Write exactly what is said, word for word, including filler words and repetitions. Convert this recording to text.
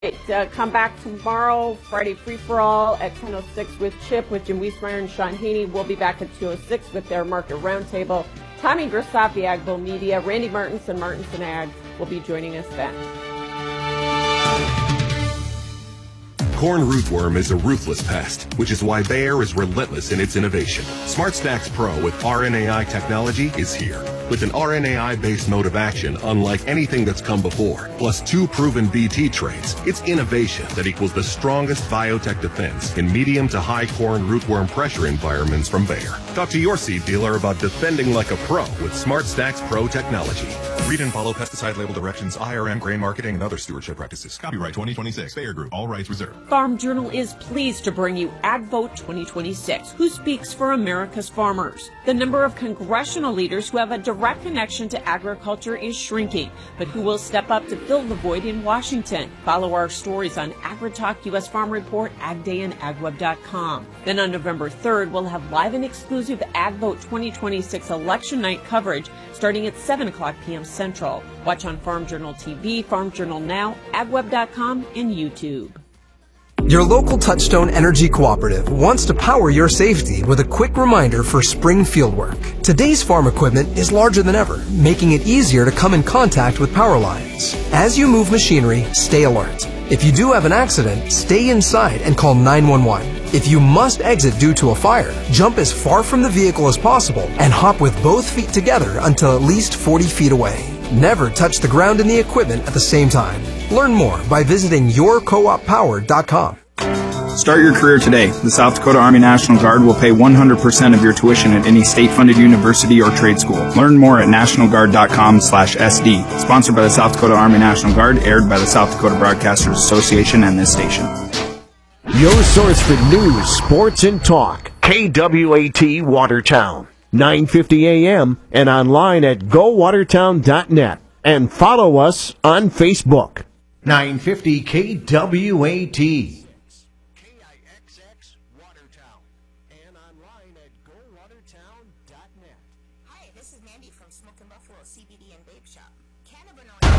Uh, come back tomorrow, Friday free-for-all at ten oh six with Chip, with Jim Wiesmeyer and Sean Haney. We'll be back at two oh six with their Market Roundtable. Tommy Grassoff, the Agbo Media, Randy Martinson, Martinson Ag, will be joining us then. Corn rootworm is a ruthless pest, which is why Bayer is relentless in its innovation. SmartStax Pro with R N A I technology is here. With an R N A I-based mode of action unlike anything that's come before, plus two proven B T traits, it's innovation that equals the strongest biotech defense in medium to high corn rootworm pressure environments from Bayer. Talk to your seed dealer about defending like a pro with SmartStax Pro technology. Read and follow pesticide label directions, I R M, grain marketing, and other stewardship practices. Copyright twenty twenty-six, Bayer Group. All rights reserved. Farm Journal is pleased to bring you AgVote twenty twenty-six. Who speaks for America's farmers? The number of congressional leaders who have a direct connection to agriculture is shrinking, but who will step up to fill the void in Washington? Follow our stories on AgriTalk, U S Farm Report, Ag Day, and Ag Web dot com. Then on November third, we'll have live and exclusive AgVote twenty twenty-six election night coverage starting at seven o'clock p.m. Central. Watch on Farm Journal T V, Farm Journal Now, Ag Web dot com, and YouTube. Your local Touchstone Energy Cooperative wants to power your safety with a quick reminder for spring fieldwork. Today's farm equipment is larger than ever, making it easier to come in contact with power lines. As you move machinery, stay alert. If you do have an accident, stay inside and call nine one one. If you must exit due to a fire, jump as far from the vehicle as possible and hop with both feet together until at least forty feet away. Never touch the ground and the equipment at the same time. Learn more by visiting your coop power dot com. Start your career today. The South Dakota Army National Guard will pay one hundred percent of your tuition at any state-funded university or trade school. Learn more at national guard dot com slash S D. Sponsored by the South Dakota Army National Guard, aired by the South Dakota Broadcasters Association and this station. Your source for news, sports, and talk. K W A T Watertown, nine fifty A M and online at go watertown dot net. And follow us on Facebook. nine fifty K W A T. Hi, this is Mandy from Smokin' Buffalo C B D and Vape Shop. Cannabinoid